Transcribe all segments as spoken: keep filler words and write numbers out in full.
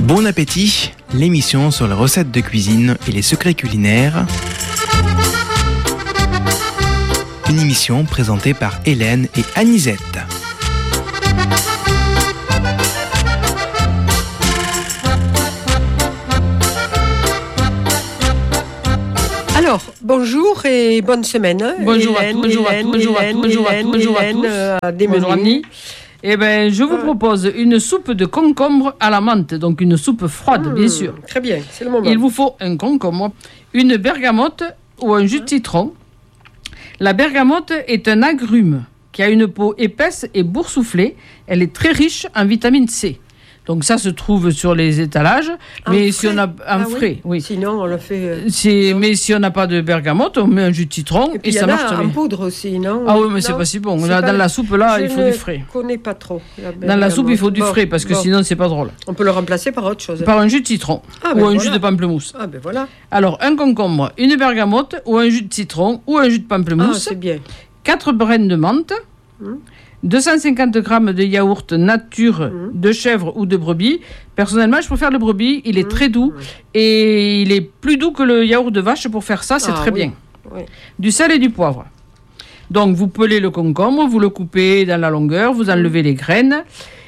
Bon appétit, l'émission sur les recettes de cuisine et les secrets culinaires. Une émission présentée par Hélène et Anisette. Alors, bonjour et bonne semaine. Bonjour Hélène, à tous, bonjour Hélène, à tous, bonjour à Hélène, tous, bonjour à Hélène, tous, bonjour à Hélène, tous. euh, des Bonjour menus. Annie. Eh ben, je vous Ah. propose une soupe de concombre à la menthe, donc une soupe froide, Mmh, bien sûr. Très bien, c'est le moment. Il vous faut un concombre, une bergamote ou un jus de citron. La bergamote est un agrume qui a une peau épaisse et boursouflée. Elle est très riche en vitamine C. Donc ça se trouve sur les étalages, Un mais frais. si on a un Ah frais, oui. Sinon, on le fait. euh, C'est, mais si on n'a pas de bergamote, on met un jus de citron Et et, puis, il y ça en marche a très en bien. poudre aussi, non? Ah oui, mais c'est Non, pas si bon. c'est Là, pas- dans la soupe, là, Je il faut ne du frais. connais pas trop. la Dans la soupe, il faut du bergamote. frais parce que Bon, sinon, c'est pas drôle. on peut le remplacer par autre chose. Par un jus de citron Ah, ou ben un voilà. jus de pamplemousse. Ah ben voilà. Alors, un concombre, une bergamote ou un jus de citron ou un jus de Ah, pamplemousse, c'est bien. quatre brins de menthe, Hum. deux cent cinquante grammes de yaourt nature Hum. de chèvre ou de brebis. Personnellement, je préfère le brebis, il est Hum. très doux Hum. et il est plus doux que le yaourt de vache. Pour faire ça, c'est Ah, très oui. bien. Oui. Du sel et du poivre. Donc, vous pelez le concombre, vous le coupez dans la longueur, vous enlevez les graines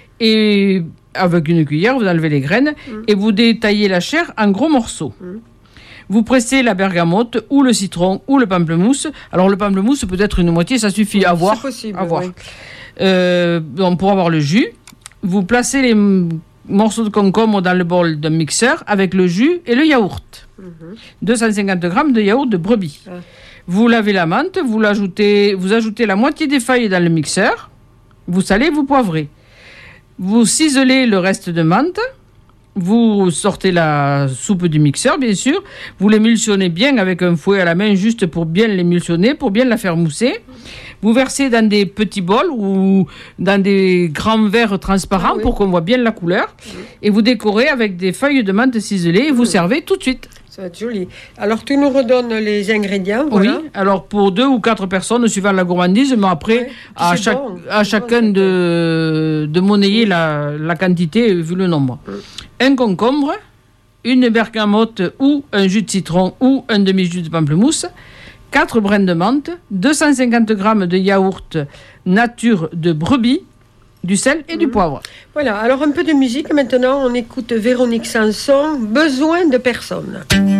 et avec une cuillère, vous enlevez les graines Mm. et vous détaillez la chair en gros morceaux. Mm. Vous pressez la bergamote ou le citron ou le pamplemousse. Alors, le pamplemousse, peut-être une moitié, ça suffit à voir. C'est possible. à voir. oui. Euh, donc, pour avoir le jus, vous placez les m- morceaux de concombre dans le bol d'un mixeur avec le jus et le yaourt. Mhm. deux cent cinquante grammes de yaourt de brebis. Ah. Vous lavez la menthe, vous, l'ajoutez, vous ajoutez la moitié des feuilles dans le mixeur, vous salez, vous poivrez. Vous ciselez le reste de menthe, vous sortez la soupe du mixeur, bien sûr, vous l'émulsionnez bien avec un fouet à la main, juste pour bien l'émulsionner, pour bien la faire mousser. Vous versez dans des petits bols ou dans des grands verres transparents Ah oui. pour qu'on voit bien la couleur. Et vous décorez avec des feuilles de menthe ciselées et vous servez tout de suite. Ça va être joli. Alors, tu nous redonnes les ingrédients. Voilà. Oui, alors pour deux ou quatre personnes, suivant la gourmandise, mais après, Ouais, puis à, c'est chaque, bon, à c'est chacun bon, de, de monnayer la, la quantité vu le nombre. Un concombre, une bergamote ou un jus de citron ou un demi-jus de pamplemousse, quatre brins de menthe, deux cent cinquante grammes de yaourt nature de brebis, du sel et du poivre. Voilà. Alors, un peu de musique. Maintenant, on écoute Véronique Sanson. Besoin de personne.